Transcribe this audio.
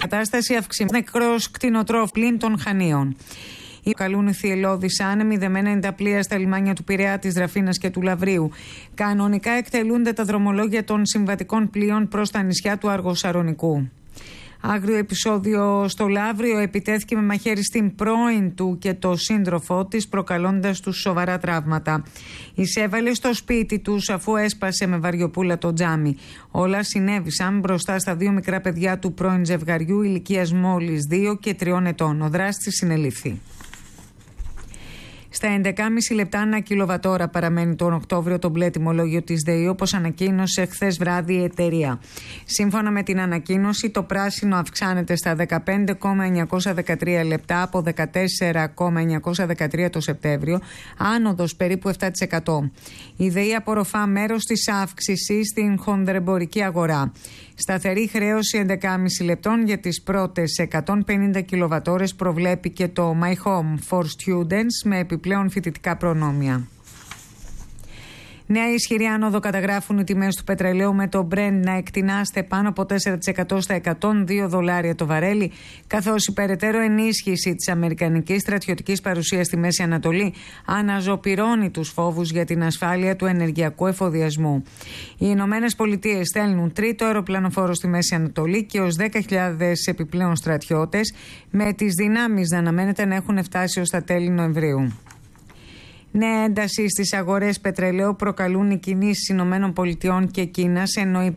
κατάσταση αυξημένη νεκρός κτηνοτρόφ πλην των Χανίων. Καλούν οι θυελλώδεις άνεμοι, δεμένα είναι τα πλοία στα λιμάνια του Πειραιά, της Δραφίνας και του Λαβρίου. Κανονικά εκτελούνται τα δρομολόγια των συμβατικών πλοίων προς τα νησιά του Αργοσαρονικού. Άγριο επεισόδιο στο Λαύριο, επιτέθηκε με μαχαίρι στην πρώην του και το σύντροφό της, προκαλώντας τους σοβαρά τραύματα. Εισέβαλε στο σπίτι τους αφού έσπασε με βαριοπούλα το τζάμι. Όλα συνέβησαν μπροστά στα δύο μικρά παιδιά του πρώην ζευγαριού ηλικίας μόλις 2 και 3 ετών. Ο δράστης συνελήφθη. Στα 11,5 λεπτά ανά κιλοβατόρα παραμένει τον Οκτώβριο το μπλε τιμολόγιο της ΔΕΗ, όπως ανακοίνωσε χθες βράδυ η εταιρεία. Σύμφωνα με την ανακοίνωση, το πράσινο αυξάνεται στα 15,913 λεπτά από 14,913 το Σεπτέμβριο, άνοδος περίπου 7%. Η ΔΕΗ απορροφά μέρος της αύξησης στην χονδρεμπορική αγορά. Σταθερή χρέωση 11,5 λεπτών για τις πρώτες 150 κιλοβατόρες προβλέπει και το My Home for Students με επιπλέον φοιτητικά προνόμια. Νέα ισχυρή άνοδο καταγράφουν οι τιμές του πετρελαίου, με το Brent να εκτινάστε πάνω από 4% στα $102 το βαρέλι, καθώς η περαιτέρω ενίσχυση της αμερικανικής στρατιωτικής παρουσίας στη Μέση Ανατολή αναζωπυρώνει τους φόβους για την ασφάλεια του ενεργειακού εφοδιασμού. Οι Ηνωμένες Πολιτείες στέλνουν τρίτο αεροπλανοφόρο στη Μέση Ανατολή και ως 10.000 επιπλέον στρατιώτες, με τις δυνάμεις να αναμένεται να έχουν φτάσει ως τα τέλη Νοεμβρίου. Νέα ένταση στις αγορές πετρελαίου προκαλούν οι κινήσεις Ηνωμένων Πολιτειών και Κίνας, ενώ η